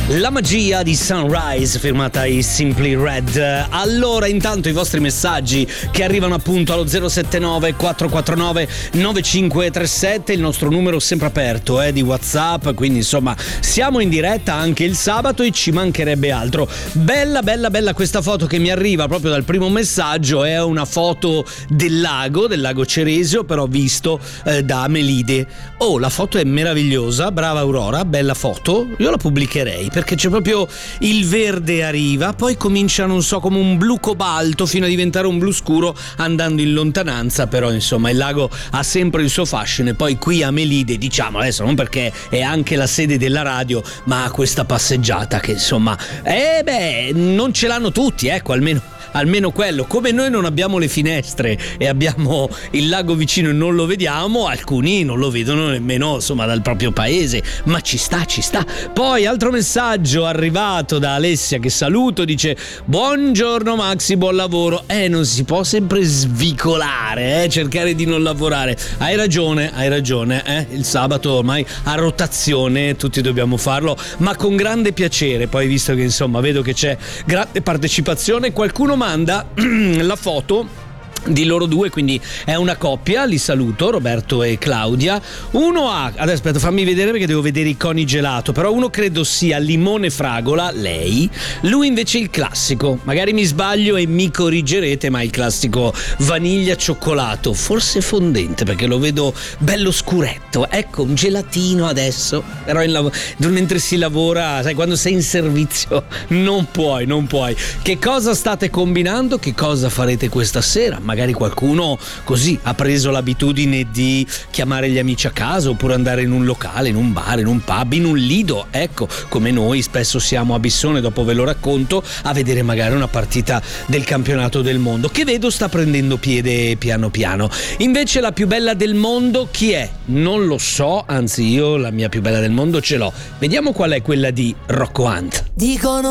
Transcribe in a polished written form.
La magia di Sunrise, firmata i Simply Red. Allora, intanto i vostri messaggi che arrivano appunto allo 079 449 9537, il nostro numero sempre aperto di WhatsApp, quindi insomma siamo in diretta anche il sabato e ci mancherebbe altro. Bella questa foto che mi arriva proprio dal primo messaggio, è una foto del lago Ceresio, però visto da Amelide. Oh, la foto è meravigliosa, brava Aurora, bella foto, io la pubblicherei perché c'è proprio il verde arriva, poi comincia, non so, come un blu cobalto fino a diventare un blu scuro andando in lontananza, però insomma il lago ha sempre il suo fascino. E poi qui a Melide, diciamo adesso, non perché è anche la sede della radio, ma ha questa passeggiata che insomma non ce l'hanno tutti, ecco, almeno quello. Come noi non abbiamo le finestre e abbiamo il lago vicino e non lo vediamo, alcuni non lo vedono nemmeno insomma dal proprio paese, ma ci sta. Poi altro messaggio arrivato da Alessia, che saluto, dice: buongiorno Maxi, buon lavoro. Non si può sempre svicolare, cercare di non lavorare. Hai ragione, il sabato ormai a rotazione tutti dobbiamo farlo, ma con grande piacere. Poi, visto che insomma vedo che c'è grande partecipazione, qualcuno manda la foto di loro due, quindi è una coppia, li saluto, Roberto e Claudia. Uno ha, adesso aspetta, fammi vedere perché devo vedere i coni gelato, però uno credo sia limone fragola, lei, lui invece il classico, magari mi sbaglio e mi corrigerete, ma il classico vaniglia cioccolato, forse fondente perché lo vedo bello scuretto, ecco, un gelatino adesso, però mentre si lavora, sai, quando sei in servizio non puoi. Che cosa state combinando? Che cosa farete questa sera? Magari qualcuno così ha preso l'abitudine di chiamare gli amici a casa, oppure andare in un locale, in un bar, in un pub, in un lido, ecco, come noi spesso siamo a Bissone, dopo ve lo racconto, a vedere magari una partita del campionato del mondo, che vedo sta prendendo piede piano piano. Invece la più bella del mondo chi è? Non lo so, anzi io la mia più bella del mondo ce l'ho. Vediamo qual è quella di Rocco Hunt. Dicono